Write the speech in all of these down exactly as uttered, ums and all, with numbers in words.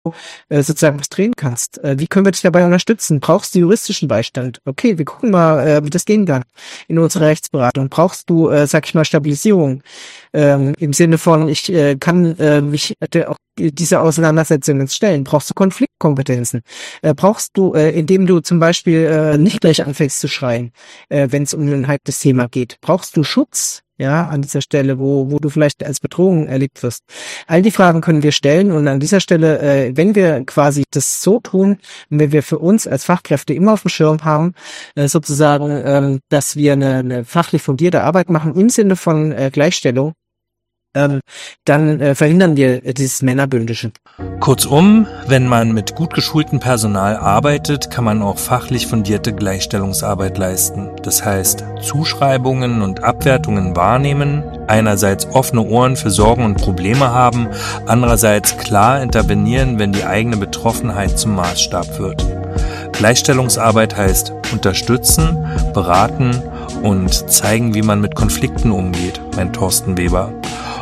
äh, sozusagen was drehen kannst. Äh, wie können wir dich dabei unterstützen? Brauchst du juristischen Beistand? Okay, wir gucken mal, äh, wie das gehen kann in unserer Rechtsberatung. Brauchst du, äh, sag ich mal, Stabilisierung ähm, im Sinne von, ich äh, kann äh, mich äh, auch diese Auseinandersetzungen stellen. Brauchst du Konfliktkompetenzen? Äh, brauchst du, äh, indem du zum Beispiel äh, nicht gleich anfängst zu schreien, äh, wenn es um ein heikles Thema geht? Brauchst du Schutz? Ja, an dieser Stelle, wo wo du vielleicht als Bedrohung erlebt wirst. All die Fragen können wir stellen und an dieser Stelle, äh, wenn wir quasi das so tun, wenn wir für uns als Fachkräfte immer auf dem Schirm haben, äh, sozusagen, ähm, dass wir eine, eine fachlich fundierte Arbeit machen im Sinne von äh, Gleichstellung, ähm, dann äh, verhindern wir äh, dieses Männerbündische. Kurzum, wenn man mit gut geschultem Personal arbeitet, kann man auch fachlich fundierte Gleichstellungsarbeit leisten. Das heißt, Zuschreibungen und Abwertungen wahrnehmen, einerseits offene Ohren für Sorgen und Probleme haben, andererseits klar intervenieren, wenn die eigene Betroffenheit zum Maßstab wird. Gleichstellungsarbeit heißt unterstützen, beraten und zeigen, wie man mit Konflikten umgeht, meint Thorsten Weber.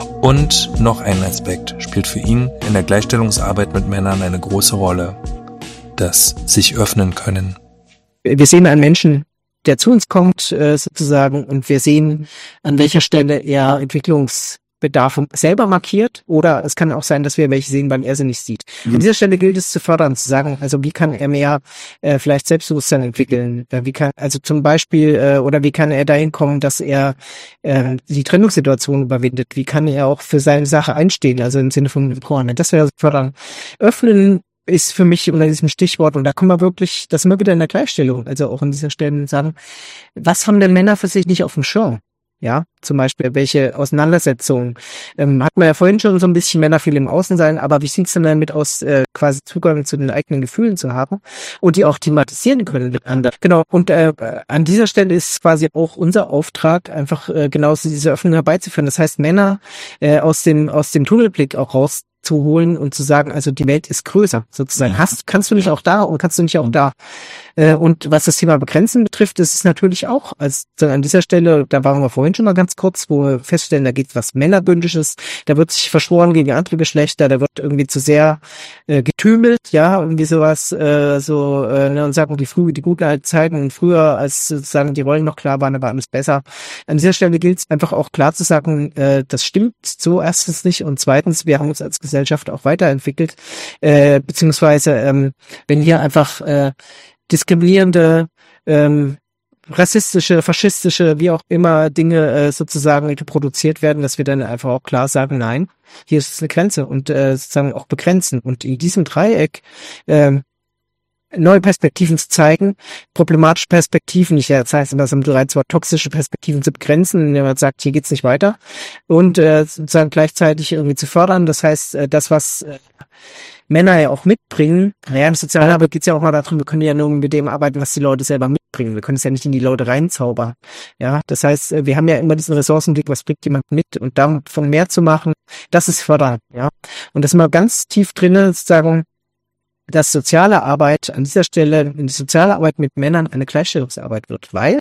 Und noch ein Aspekt spielt für ihn in der Gleichstellungsarbeit mit Männern eine große Rolle: das sich öffnen können. Wir sehen einen Menschen, der zu uns kommt, äh, sozusagen, und wir sehen, an welcher Stelle er Entwicklungsbedarf selber markiert, oder es kann auch sein, dass wir welche sehen, weil er sie nicht sieht. Mhm. An dieser Stelle gilt es zu fördern, zu sagen, also wie kann er mehr äh, vielleicht Selbstbewusstsein entwickeln, äh, wie kann, also zum Beispiel, äh, oder wie kann er dahin kommen, dass er äh, die Trennungssituation überwindet, wie kann er auch für seine Sache einstehen, also im Sinne von Empowerment, das wäre fördern. Öffnen ist für mich unter diesem Stichwort, und da kommen wir wirklich, das sind wir wieder in der Gleichstellung, also auch an dieser Stelle sagen, was haben denn Männer für sich nicht auf dem Schirm? Ja, zum Beispiel, welche Auseinandersetzungen, ähm, hat man ja vorhin schon so ein bisschen, Männer viel im Außen sein, aber wie sieht's denn damit aus, äh, quasi Zugang zu den eigenen Gefühlen zu haben und die auch thematisieren können mit anderen. Genau, und äh, an dieser Stelle ist quasi auch unser Auftrag, einfach äh, genauso diese Öffnung herbeizuführen. Das heißt, Männer äh, aus dem aus dem Tunnelblick auch raus zu holen und zu sagen, also die Welt ist größer, sozusagen. Hast, kannst du nicht auch da und kannst du nicht auch da? Äh, und was das Thema Begrenzen betrifft, ist es natürlich auch, also an dieser Stelle, da waren wir vorhin schon mal ganz kurz, wo wir feststellen, da geht was Männerbündisches, da wird sich verschworen gegen andere Geschlechter, da wird irgendwie zu sehr äh, getümelt, ja, irgendwie sowas, äh, so, äh, und sagen, die früh, die guten alten Zeiten und früher, als sozusagen die Rollen noch klar waren, da war alles besser. An dieser Stelle gilt es einfach auch klar zu sagen, äh, das stimmt so erstens nicht, und zweitens, wir haben uns als Gesellschaft auch weiterentwickelt, äh, beziehungsweise ähm, wenn hier einfach äh, diskriminierende, ähm, rassistische, faschistische, wie auch immer Dinge äh, sozusagen produziert werden, dass wir dann einfach auch klar sagen, nein, hier ist eine Grenze und äh, sozusagen auch begrenzen. Und in diesem Dreieck ähm, neue Perspektiven zu zeigen, problematische Perspektiven, nicht, das heißt immer so ein Reizwort, toxische Perspektiven zu begrenzen, indem man sagt, hier geht's nicht weiter, und äh, sozusagen gleichzeitig irgendwie zu fördern. Das heißt, äh, das, was äh, Männer ja auch mitbringen, naja, im Sozialarbeit geht's ja auch mal darum, wir können ja nur mit dem arbeiten, was die Leute selber mitbringen. Wir können es ja nicht in die Leute reinzaubern. Ja, das heißt, wir haben ja immer diesen Ressourcenblick, was bringt jemand mit, und davon mehr zu machen, das ist fördern. Ja, und das ist mal ganz tief drinnen, sozusagen, dass soziale Arbeit an dieser Stelle, die soziale Arbeit mit Männern eine Gleichstellungsarbeit wird, weil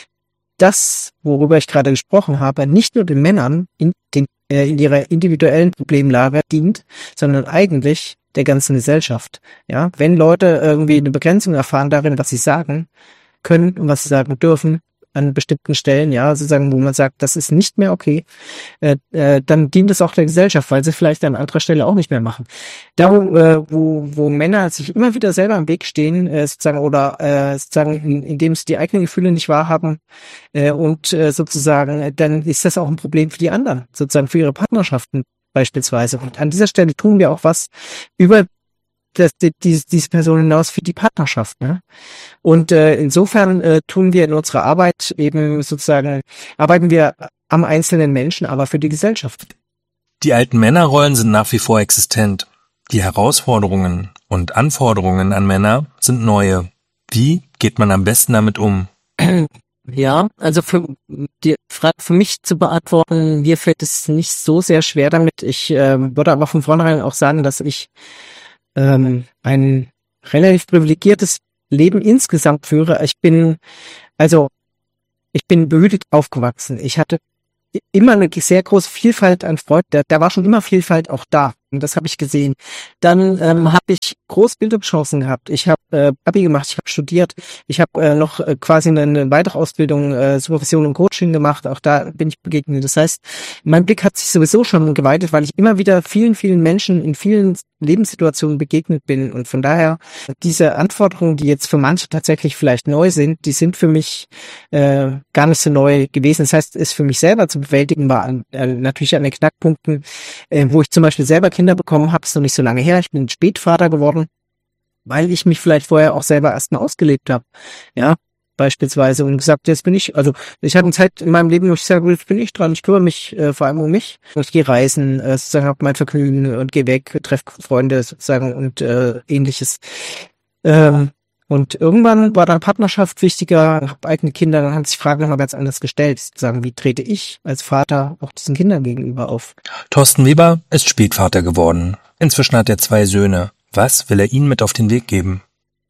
das, worüber ich gerade gesprochen habe, nicht nur den Männern in, den, äh, in ihrer individuellen Problemlage dient, sondern eigentlich der ganzen Gesellschaft. Ja, wenn Leute irgendwie eine Begrenzung erfahren darin, was sie sagen können und was sie sagen dürfen, an bestimmten Stellen, ja, sozusagen, wo man sagt, das ist nicht mehr okay, äh, äh, dann dient es auch der Gesellschaft, weil sie vielleicht an anderer Stelle auch nicht mehr machen. Da, wo, äh, wo, wo Männer sich immer wieder selber im Weg stehen, äh, sozusagen, oder äh, sozusagen, in, indem sie die eigenen Gefühle nicht wahrhaben, äh, und äh, sozusagen, äh, dann ist das auch ein Problem für die anderen, sozusagen für ihre Partnerschaften beispielsweise. Und an dieser Stelle tun wir auch was über das, die, diese, diese Person hinaus für die Partnerschaft. Ne? Und äh, insofern äh, tun wir in unserer Arbeit eben sozusagen, arbeiten wir am einzelnen Menschen, aber für die Gesellschaft. Die alten Männerrollen sind nach wie vor existent. Die Herausforderungen und Anforderungen an Männer sind neue. Wie geht man am besten damit um? Ja, also für die Frage für mich zu beantworten, mir fällt es nicht so sehr schwer damit. Ich äh, würde aber von vornherein auch sagen, dass ich ähm, ein relativ privilegiertes Leben insgesamt führe. Ich bin, also, ich bin behütet aufgewachsen. Ich hatte immer eine sehr große Vielfalt an Freunden. Da, da war schon immer Vielfalt auch da. Das habe ich gesehen. Dann ähm, habe ich groß Bildungschancen gehabt. Ich habe äh, Abi gemacht, ich habe studiert. Ich habe äh, noch äh, quasi eine, eine weitere Ausbildung, äh, Supervision und Coaching gemacht. Auch da bin ich begegnet. Das heißt, mein Blick hat sich sowieso schon geweitet, weil ich immer wieder vielen, vielen Menschen in vielen Lebenssituationen begegnet bin. Und von daher, diese Anforderungen, die jetzt für manche tatsächlich vielleicht neu sind, die sind für mich äh, gar nicht so neu gewesen. Das heißt, es für mich selber zu bewältigen war an, äh, natürlich an den Knackpunkten, äh, wo ich zum Beispiel selber Kinder bekommen habe, ist noch nicht so lange her. Ich bin Spätvater geworden, weil ich mich vielleicht vorher auch selber erstmal ausgelebt habe. Ja, beispielsweise und gesagt, jetzt bin ich, also ich hatte eine Zeit in meinem Leben, wo ich sage, jetzt bin ich dran, ich kümmere mich äh, vor allem um mich. Ich gehe reisen, äh, sozusagen habe mein Vergnügen und gehe weg, treffe Freunde sozusagen und äh, ähnliches. Ähm, und irgendwann war dann Partnerschaft wichtiger, habe eigene Kinder, dann hat sich die Frage nochmal ganz anders gestellt, sozusagen, wie trete ich als Vater auch diesen Kindern gegenüber auf? Thorsten Weber ist Spätvater geworden. Inzwischen hat er zwei Söhne. Was will er ihnen mit auf den Weg geben?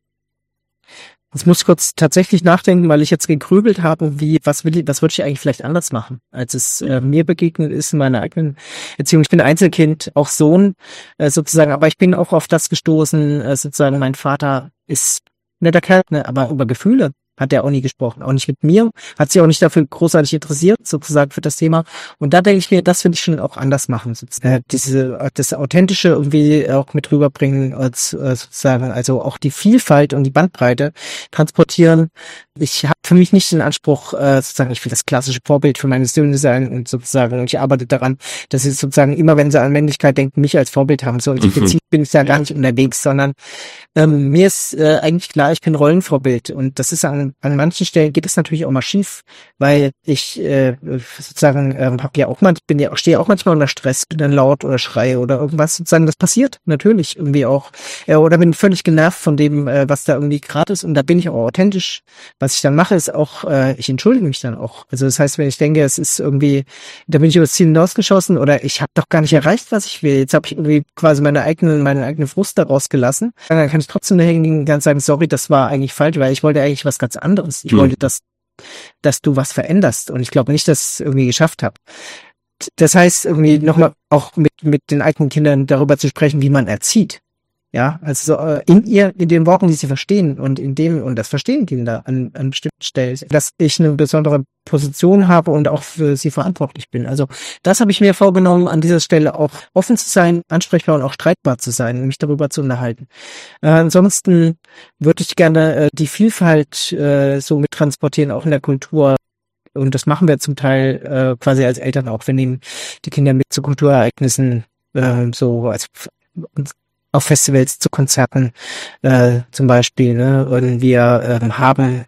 Jetzt muss ich kurz tatsächlich nachdenken, weil ich jetzt gegrübelt habe, wie, was will ich, was würde ich eigentlich vielleicht anders machen, als es äh, mir begegnet ist in meiner eigenen Erziehung. Ich bin Einzelkind, auch Sohn, äh, sozusagen, aber ich bin auch auf das gestoßen, äh, sozusagen, mein Vater ist netter Kerl, ne, aber über Gefühle hat er auch nie gesprochen, auch nicht mit mir, hat sich auch nicht dafür großartig interessiert, sozusagen für das Thema. Und da denke ich mir, das will ich schon auch anders machen, sozusagen. Äh, diese, das Authentische irgendwie auch mit rüberbringen, als äh, sozusagen, also auch die Vielfalt und die Bandbreite transportieren. Ich habe für mich nicht den Anspruch, äh, sozusagen, ich will das klassische Vorbild für meine Söhne sein und sozusagen, und ich arbeite daran, dass sie sozusagen immer, wenn sie an Männlichkeit denken, mich als Vorbild haben. So, und im Prinzip bin ich da gar nicht unterwegs, sondern ähm, mir ist äh, eigentlich klar, ich bin Rollenvorbild und das ist an An manchen Stellen geht es natürlich auch mal schief, weil ich äh, sozusagen ähm, habe ja auch man, bin ja auch stehe auch manchmal unter Stress, bin dann laut oder schreie oder irgendwas sozusagen. Das passiert natürlich irgendwie auch, äh, oder bin völlig genervt von dem, äh, was da irgendwie gerade ist. Und da bin ich auch authentisch. Was ich dann mache, ist auch, äh, ich entschuldige mich dann auch. Also das heißt, wenn ich denke, es ist irgendwie, da bin ich über das Ziel hinausgeschossen oder ich habe doch gar nicht erreicht, was ich will. Jetzt habe ich irgendwie quasi meine eigene, meine eigene Frust daraus gelassen. Dann kann ich trotzdem dahin ganz sagen, sorry, das war eigentlich falsch, weil ich wollte eigentlich was ganz anderes. Ich hm. wollte, dass, dass du was veränderst. Und ich glaube nicht, dass ich es irgendwie geschafft habe. Das heißt, irgendwie nochmal auch mit, mit den eigenen Kindern darüber zu sprechen, wie man erzieht. Ja, also so, äh, in ihr, in den Worten, die sie verstehen und in dem, und das verstehen Kinder an, an bestimmten Stellen, dass ich eine besondere Position habe und auch für sie verantwortlich bin. Also das habe ich mir vorgenommen, an dieser Stelle auch offen zu sein, ansprechbar und auch streitbar zu sein und mich darüber zu unterhalten. Äh, ansonsten würde ich gerne äh, die Vielfalt äh, so mit transportieren, auch in der Kultur. Und das machen wir zum Teil äh, quasi als Eltern auch. Wir nehmen die Kinder mit zu Kulturereignissen, äh, so als auf Festivals, zu Konzerten äh, zum Beispiel. Ne? Und wir ähm, haben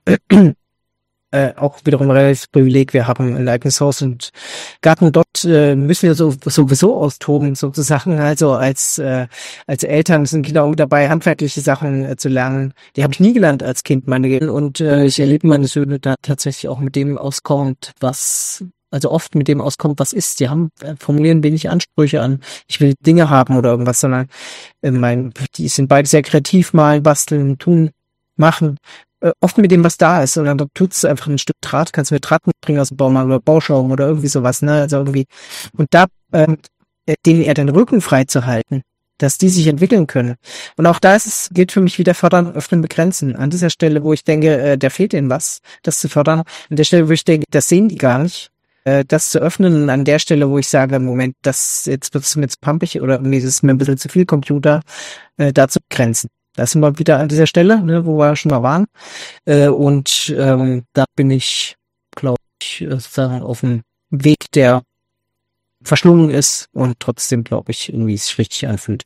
äh, auch wiederum ein relativ Privileg. Wir haben ein eigenes Haus und Garten. Dort äh, müssen wir so sowieso austoben sozusagen. Also als äh, als Eltern sind Kinder auch dabei, handwerkliche Sachen äh, zu lernen. Die habe ich nie gelernt als Kind, meine. Und äh, ich erlebe meine Söhne da tatsächlich auch mit dem auskommt, was also oft mit dem auskommt, was ist. Die haben, äh, formulieren wenig Ansprüche an, ich will Dinge haben oder irgendwas, sondern äh, mein, die sind beide sehr kreativ, malen, basteln, tun, machen, äh, oft mit dem, was da ist. Und dann tut's einfach ein Stück Draht, kannst du mir Draht mitbringen aus dem Baumarkt oder Bauschaum oder irgendwie sowas, ne? Also irgendwie, und da, ähm, denen eher den Rücken frei zu halten, dass die sich entwickeln können. Und auch da ist es, gilt für mich wieder fördern, öffnen, begrenzen. An dieser Stelle, wo ich denke, äh, da fehlt ihnen was, das zu fördern. An der Stelle, wo ich denke, das sehen die gar nicht, das zu öffnen, an der Stelle, wo ich sage, Moment, das jetzt wird es mir zu pumpig oder irgendwie ist es mir ein bisschen zu viel Computer, äh, da zu begrenzen. Da sind wir wieder an dieser Stelle, ne, wo wir schon mal waren. Äh, und ähm, da bin ich, glaube ich, sozusagen auf einem Weg, der verschlungen ist und trotzdem, glaube ich, irgendwie es sich richtig anfühlt.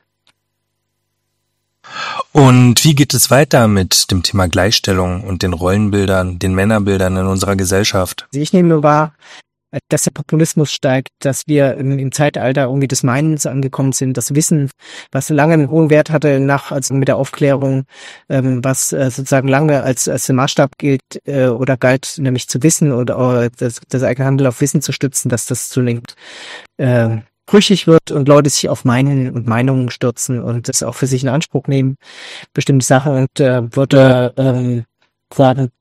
Und wie geht es weiter mit dem Thema Gleichstellung und den Rollenbildern, den Männerbildern in unserer Gesellschaft? Also ich nehme wahr, dass der Populismus steigt, dass wir im, im Zeitalter irgendwie des Meinens angekommen sind, das Wissen, was lange einen hohen Wert hatte nach, also mit der Aufklärung, ähm, was äh, sozusagen lange als als Maßstab gilt äh, oder galt, nämlich zu wissen oder, oder das, das eigene Handeln auf Wissen zu stützen, dass das zunehmend äh, brüchig wird und Leute sich auf Meinen und Meinungen stürzen und das auch für sich in Anspruch nehmen, bestimmte Sachen, und äh, würde ähm, sagen,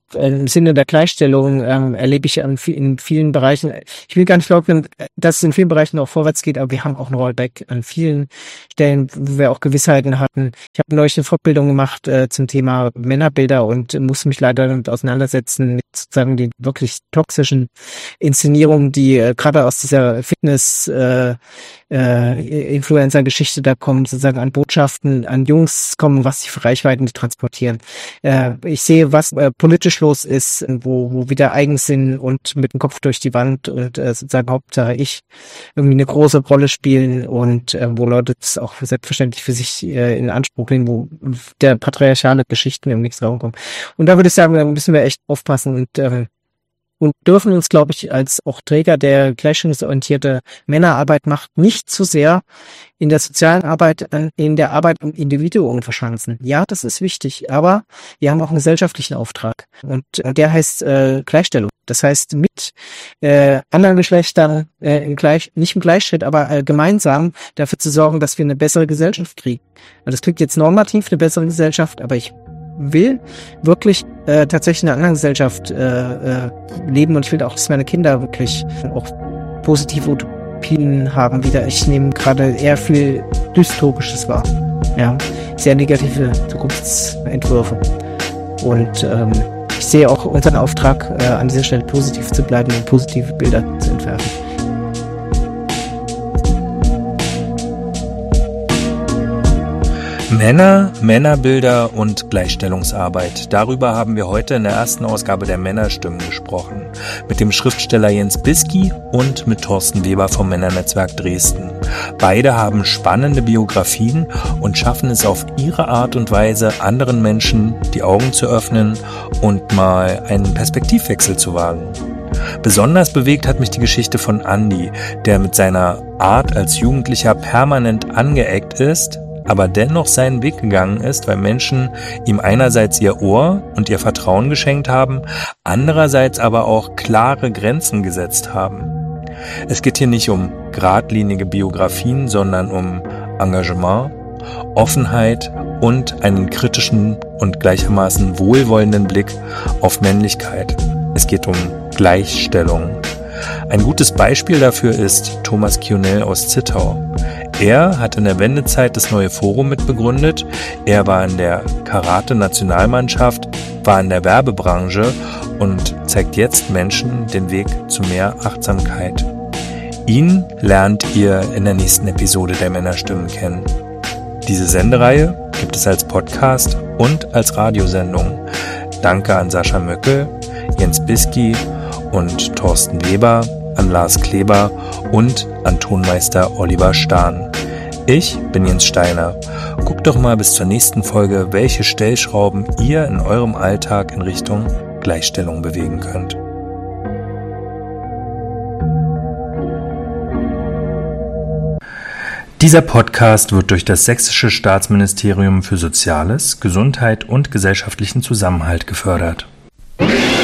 im Sinne der Gleichstellung ähm, erlebe ich an, in vielen Bereichen, ich will gar nicht glauben, dass es in vielen Bereichen auch vorwärts geht, aber wir haben auch ein Rollback an vielen Stellen, wo wir auch Gewissheiten hatten. Ich habe neulich eine Fortbildung gemacht äh, zum Thema Männerbilder und musste mich leider damit auseinandersetzen mit sozusagen den wirklich toxischen Inszenierungen, die äh, gerade aus dieser Fitness äh, äh, Influencer-Geschichte da kommen, sozusagen an Botschaften, an Jungs kommen, was sie für Reichweiten transportieren. Äh, ich sehe, was äh, politisch los ist, wo, wo wieder Eigensinn und mit dem Kopf durch die Wand und äh, sozusagen Hauptsache ich irgendwie eine große Rolle spielen und äh, wo Leute das auch selbstverständlich für sich äh, in Anspruch nehmen, wo der patriarchale Geschichten im nächsten Raum kommen. Und da würde ich sagen, da müssen wir echt aufpassen und äh, und dürfen uns, glaube ich, als auch Träger der gleichstellungsorientierte Männerarbeit macht, nicht zu sehr in der sozialen Arbeit, in der Arbeit am Individuum verschanzen. Ja, das ist wichtig, aber wir haben auch einen gesellschaftlichen Auftrag und der heißt äh, Gleichstellung. Das heißt, mit äh, anderen Geschlechtern äh, im Gleich, nicht im Gleichschritt, aber äh, gemeinsam dafür zu sorgen, dass wir eine bessere Gesellschaft kriegen. Und das klingt jetzt normativ, eine bessere Gesellschaft, aber ich will wirklich äh, tatsächlich in einer anderen Gesellschaft äh, äh, leben und ich will auch, dass meine Kinder wirklich auch positive Utopien haben wieder. Ich nehme gerade eher viel Dystopisches wahr. Ja, sehr negative Zukunftsentwürfe. Und ähm, ich sehe auch unseren Auftrag, äh, an dieser Stelle positiv zu bleiben und positive Bilder zu entwerfen. Männer, Männerbilder und Gleichstellungsarbeit. Darüber haben wir heute in der ersten Ausgabe der Männerstimmen gesprochen. Mit dem Schriftsteller Jens Bisky und mit Thorsten Weber vom Männernetzwerk Dresden. Beide haben spannende Biografien und schaffen es auf ihre Art und Weise, anderen Menschen die Augen zu öffnen und mal einen Perspektivwechsel zu wagen. Besonders bewegt hat mich die Geschichte von Andi, der mit seiner Art als Jugendlicher permanent angeeckt ist, aber dennoch seinen Weg gegangen ist, weil Menschen ihm einerseits ihr Ohr und ihr Vertrauen geschenkt haben, andererseits aber auch klare Grenzen gesetzt haben. Es geht hier nicht um geradlinige Biografien, sondern um Engagement, Offenheit und einen kritischen und gleichermaßen wohlwollenden Blick auf Männlichkeit. Es geht um Gleichstellung. Ein gutes Beispiel dafür ist Thomas Kionell aus Zittau. Er hat in der Wendezeit das neue Forum mitbegründet. Er war in der Karate-Nationalmannschaft, war in der Werbebranche und zeigt jetzt Menschen den Weg zu mehr Achtsamkeit. Ihn lernt ihr in der nächsten Episode der Männerstimmen kennen. Diese Sendereihe gibt es als Podcast und als Radiosendung. Danke an Sascha Möckel, Jens Bisky und Thorsten Weber, an Lars Kleber und an Tonmeister Oliver Stahn. Ich bin Jens Steiner. Guckt doch mal bis zur nächsten Folge, welche Stellschrauben ihr in eurem Alltag in Richtung Gleichstellung bewegen könnt. Dieser Podcast wird durch das Sächsische Staatsministerium für Soziales, Gesundheit und gesellschaftlichen Zusammenhalt gefördert.